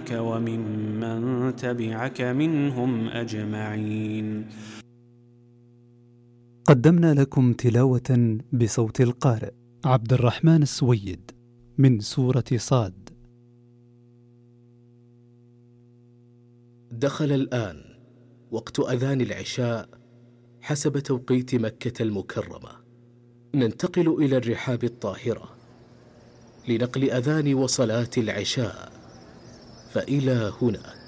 معك وممن تبعك منهم أجمعين. قدمنا لكم تلاوة بصوت القارئ عبد الرحمن السويد من سورة صاد. دخل الآن وقت أذان العشاء حسب توقيت مكة المكرمة. ننتقل إلى الرحاب الطاهرة لنقل أذان وصلاة العشاء، فإلى هناك.